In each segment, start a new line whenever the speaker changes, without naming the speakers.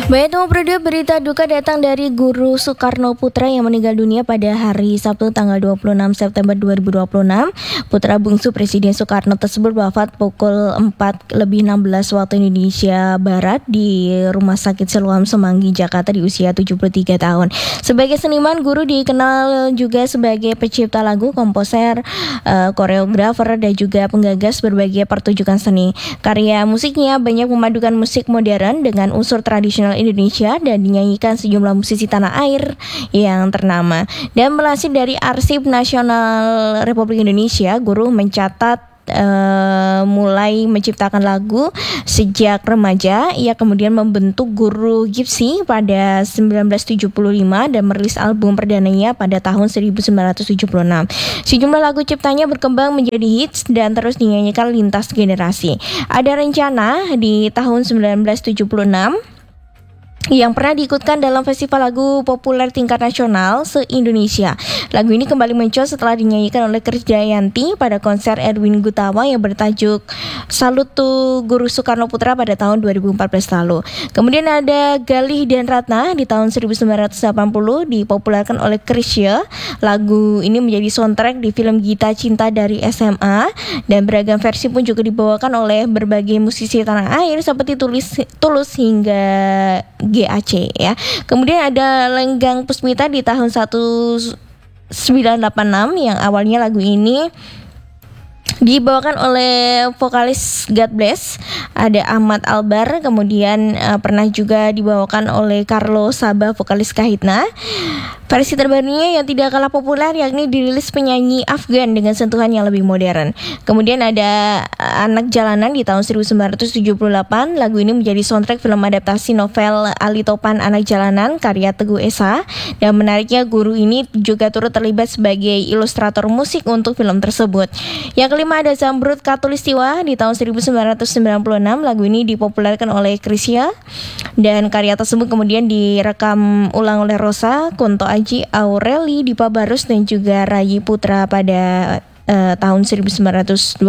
Baik, berita duka datang dari Guru Soekarno Putra yang meninggal dunia pada hari Sabtu tanggal 26 September 2026. Putra bungsu Presiden Soekarno tersebut wafat pukul 4:16 waktu Indonesia Barat di Rumah Sakit Siloam Semanggi, Jakarta di usia 73 tahun. Sebagai seniman, Guru dikenal juga sebagai pencipta lagu, komposer, koreografer, dan juga penggagas berbagai pertunjukan seni. Karya musiknya banyak memadukan musik modern dengan unsur tradisional Indonesia dan dinyanyikan sejumlah musisi tanah air yang ternama. Dan melansir dari Arsip Nasional Republik Indonesia, Guru mencatat mulai menciptakan lagu sejak remaja. Ia kemudian membentuk Guru Gipsy pada 1975 dan merilis album perdananya pada tahun 1976. Sejumlah lagu ciptanya berkembang menjadi hits dan terus dinyanyikan lintas generasi. Ada Rencana di tahun 1976 yang pernah diikutkan dalam festival lagu populer tingkat nasional se-Indonesia. Lagu ini kembali muncul setelah dinyanyikan oleh Krisdayanti pada konser Erwin Gutawa yang bertajuk Salut to Guru Soekarno Putra pada tahun 2014 lalu. Kemudian ada Galih dan Ratna di tahun 1980 dipopulerkan oleh Chrisye. Lagu ini menjadi soundtrack di film Gita Cinta dari SMA dan beragam versi pun juga dibawakan oleh berbagai musisi tanah air seperti Tulus hingga GAC ya. Kemudian ada Lenggang Puspita di tahun 1986 yang awalnya lagu ini dibawakan oleh vokalis God Bless, ada Ahmad Albar, kemudian pernah juga dibawakan oleh Carlo Sabah, vokalis Kahitna. Versi terbarunya yang tidak kalah populer yakni dirilis penyanyi Afgan dengan sentuhan yang lebih modern. Kemudian ada Anak Jalanan di tahun 1978. Lagu ini menjadi soundtrack film adaptasi novel Ali Topan Anak Jalanan karya Teguh Esa. Dan menariknya Guru ini juga turut terlibat sebagai ilustrator musik untuk film tersebut. Yang kelima ada Zamrud Khatulistiwa di tahun 1996. Lagu ini dipopulerkan oleh Chrisye dan karya tersebut kemudian direkam ulang oleh Rosa, Kunto Aji, Aureli, Dipa Barus dan juga Rayi Putra pada tahun 1920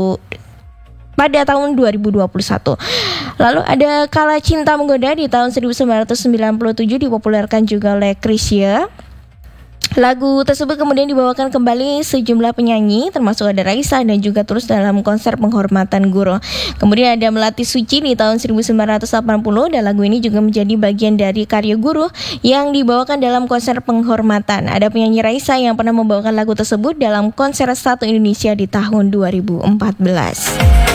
pada tahun 2021. Lalu ada Kala Cinta Menggoda di tahun 1997 dipopulerkan juga oleh Chrisye. Lagu tersebut kemudian dibawakan kembali sejumlah penyanyi termasuk ada Raisa dan juga Tulus dalam konser penghormatan Guru. Kemudian ada Melati Suci di tahun 1980 dan lagu ini juga menjadi bagian dari karya Guru yang dibawakan dalam konser penghormatan. Ada penyanyi Raisa yang pernah membawakan lagu tersebut dalam konser Satu Indonesia di tahun 2014.